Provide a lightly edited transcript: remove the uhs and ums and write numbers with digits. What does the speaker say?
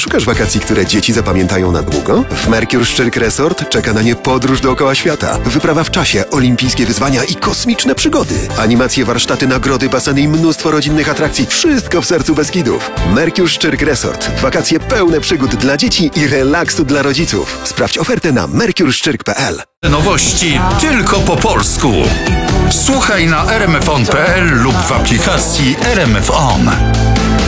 Szukasz wakacji, które dzieci zapamiętają na długo? W Mercure Szczyrk Resort czeka na nie podróż dookoła świata, wyprawa w czasie, olimpijskie wyzwania i kosmiczne przygody. Animacje, warsztaty, nagrody, baseny i mnóstwo rodzinnych atrakcji. Wszystko w sercu Beskidów. Mercure Szczyrk Resort. Wakacje pełne przygód dla dzieci i relaksu dla rodziców. Sprawdź ofertę na mercureszczyrk.pl. Nowości tylko po polsku. Słuchaj na rmfon.pl lub w aplikacji RMF On.